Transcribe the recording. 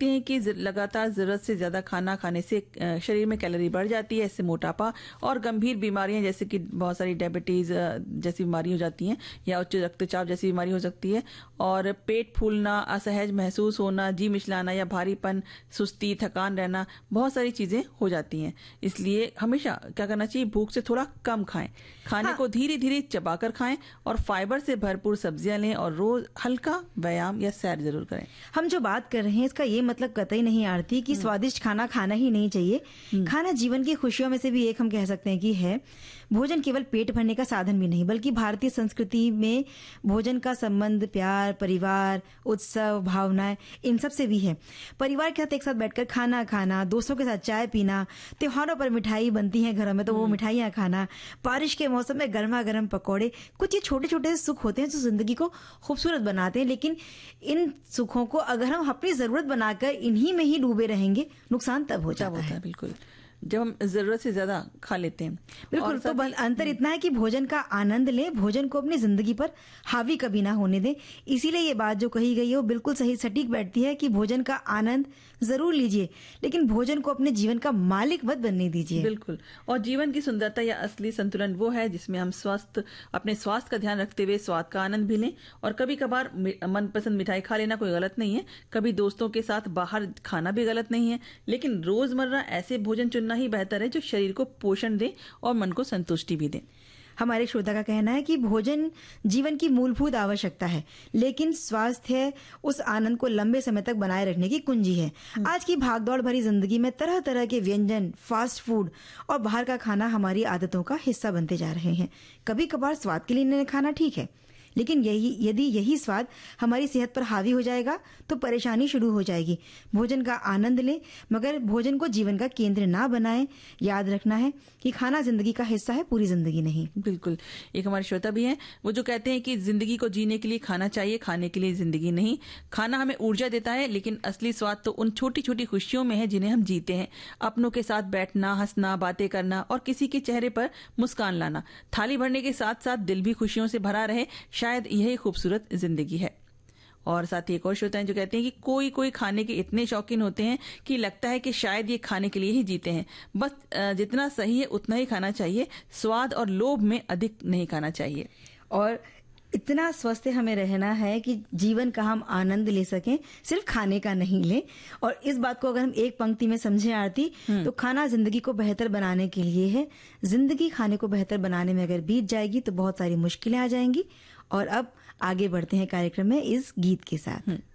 देखते हैं कि लगातार जरूरत से ज्यादा खाना खाने से शरीर में कैलोरी बढ़ जाती है, इससे मोटापा और गंभीर बीमारियां जैसे कि बहुत सारी डायबिटीज जैसी बीमारी हो जाती हैं या उच्च रक्तचाप जैसी बीमारी हो सकती है, और पेट फूलना, असहज महसूस होना, जी मिचलाना या भारीपन, सुस्ती, थकान रहना, बहुत सारी चीजें हो जाती हैं। इसलिए हमेशा क्या करना चाहिए, भूख से थोड़ा कम खाएं, खाने को धीरे धीरे चबाकर खाएं और फाइबर से भरपूर सब्जियां लें और रोज हल्का व्यायाम या सैर जरूर करें। हम जो बात कर रहे हैं इसका ये मतलब कतई नहीं आरती कि स्वादिष्ट खाना खाना ही नहीं चाहिए। खाना जीवन की खुशियों में से भी एक हम कह सकते हैं कि है। भोजन केवल पेट भरने का साधन भी नहीं, बल्कि भारतीय संस्कृति में भोजन का संबंध प्यार, परिवार, उत्सव, भावनाएं, इन सब से भी है। परिवार के साथ एक साथ बैठकर खाना खाना, दोस्तों के साथ चाय पीना, त्योहारों पर मिठाई बनती है घरों में तो वो मिठाइयां खाना, बारिश के मौसम में गर्मा गर्म पकौड़े, कुछ ये छोटे छोटे सुख होते हैं जो जिंदगी को खूबसूरत बनाते हैं। लेकिन इन सुखों को अगर हम अपनी जरूरत बनाकर इन्हीं में ही डूबे रहेंगे, नुकसान तब हो जाता है। बिल्कुल, जब हम जरूरत से ज्यादा खा लेते हैं। बिल्कुल, तो अंतर इतना है कि भोजन का आनंद लें, भोजन को अपनी जिंदगी पर हावी कभी ना होने दें। इसीलिए ये बात जो कही गई है वो बिल्कुल सही सटीक बैठती है कि भोजन का आनंद जरूर लीजिए, लेकिन भोजन को अपने जीवन का मालिक मत बनने दीजिए। बिल्कुल, और जीवन की सुंदरता या असली संतुलन वो है जिसमें हम अपने स्वास्थ्य का ध्यान रखते हुए स्वाद का आनंद भी लें। और कभी कभार मनपसंद मिठाई खा लेना कोई गलत नहीं है, कभी दोस्तों के साथ बाहर खाना भी गलत नहीं है, लेकिन रोजमर्रा ऐसे भोजन चुनना ही बेहतर है जो शरीर को पोषण दे और मन को संतुष्टि भी दे। हमारे श्रोता का कहना है कि भोजन जीवन की मूलभूत आवश्यकता है, लेकिन स्वास्थ्य उस आनंद को लंबे समय तक बनाए रखने की कुंजी है। आज की भागदौड़ भरी जिंदगी में तरह तरह के व्यंजन, फास्ट फूड और बाहर का खाना हमारी आदतों का हिस्सा बनते जा रहे हैं। कभी कभार स्वाद के लिए खाना ठीक है, लेकिन यदि यही स्वाद हमारी सेहत पर हावी हो जाएगा तो परेशानी शुरू हो जाएगी। भोजन का आनंद लें, मगर भोजन को जीवन का केंद्र ना बनाएं। याद रखना है कि खाना जिंदगी का हिस्सा है, पूरी जिंदगी नहीं। बिल्कुल, एक हमारे श्रोता भी हैं, वो जो कहते हैं कि जिंदगी को जीने के लिए खाना चाहिए, खाने के लिए जिंदगी नहीं। खाना हमें ऊर्जा देता है, लेकिन असली स्वाद तो उन छोटी छोटी खुशियों में है जिन्हें हम जीते हैं। अपनों के साथ बैठना, हंसना, बातें करना और किसी के चेहरे पर मुस्कान लाना। थाली भरने के साथ साथ दिल भी खुशियों से भरा रहे, शायद यही खूबसूरत जिंदगी है। और साथ ही एक और श्रोता हैं जो कहते हैं कि कोई कोई खाने के इतने शौकीन होते हैं कि लगता है कि शायद ये खाने के लिए ही जीते हैं। बस जितना सही है उतना ही खाना चाहिए, स्वाद और लोभ में अधिक नहीं खाना चाहिए। और इतना स्वस्थ हमें रहना है कि जीवन का हम आनंद ले सकें, सिर्फ खाने का नहीं लें। और इस बात को अगर हम एक पंक्ति में समझें आरती, तो खाना जिंदगी को बेहतर बनाने के लिए है। जिंदगी खाने को बेहतर बनाने में अगर बीत जाएगी तो बहुत सारी मुश्किलें आ जाएंगी। और अब आगे बढ़ते हैं कार्यक्रम में इस गीत के साथ।